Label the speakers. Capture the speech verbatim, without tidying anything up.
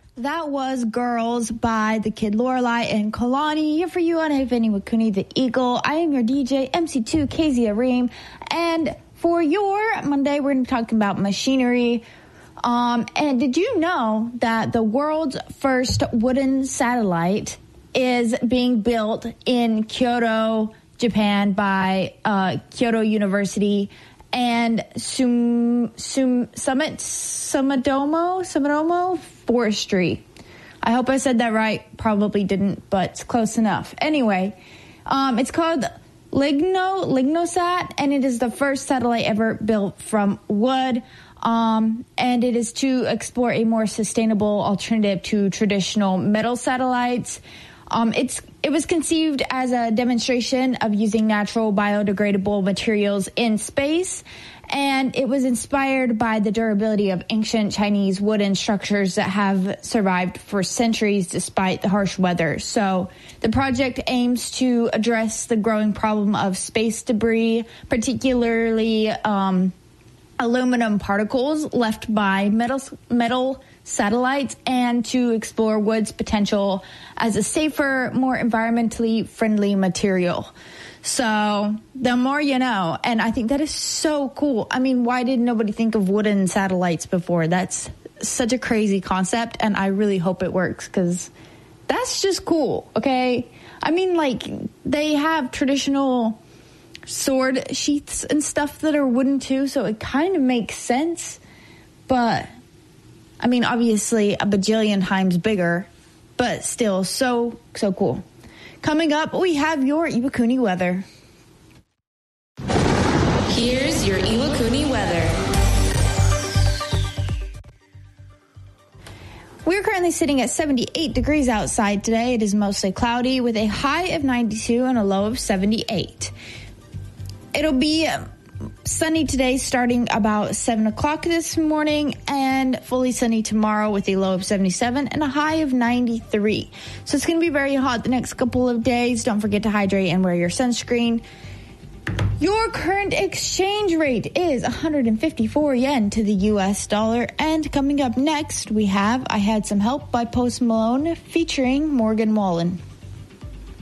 Speaker 1: That was Girls by the Kid Lorelai and Kalani. Here for you on Hey Vinny Wakuni the Eagle. I am your D J, M C two, Kezia Reem. And for your Monday, we're going to be talking about machinery. Um, and did you know that the world's first wooden satellite is being built in Kyoto, Japan by uh, Kyoto University and Sum, Sum, Summit, Sumitomo, Sumitomo Forestry. I hope I said that right. Probably didn't, but it's close enough. Anyway, um, it's called Ligno, Lignosat, and it is the first satellite ever built from wood. Um, and it is to explore a more sustainable alternative to traditional metal satellites. Um, it's it was conceived as a demonstration of using natural biodegradable materials in space, and it was inspired by the durability of ancient Chinese wooden structures that have survived for centuries despite the harsh weather. So the project aims to address the growing problem of space debris, particularly um, aluminum particles left by metal metal satellites, and to explore wood's potential as a safer, more environmentally friendly material. So the more you know, and I think that is so cool. I mean, why did nobody think of wooden satellites before? That's such a crazy concept, and I really hope it works because that's just cool, okay? I mean, like, they have traditional sword sheaths and stuff that are wooden too, so it kind of makes sense, but I mean, obviously a bajillion times bigger, but still so, so cool. Coming up, we have your Iwakuni weather.
Speaker 2: Here's your Iwakuni weather.
Speaker 1: We're currently sitting at seventy-eight degrees outside today. It is mostly cloudy with a high of ninety-two and a low of seventy-eight. It'll be sunny today starting about seven o'clock this morning, and fully sunny tomorrow with a low of seventy-seven and a high of ninety-three. So it's going to be very hot the next couple of days. Don't forget to hydrate and wear your sunscreen. Your current exchange rate is one hundred fifty-four yen to the U S dollar. And coming up next, we have I Had Some Help by Post Malone featuring Morgan Wallen.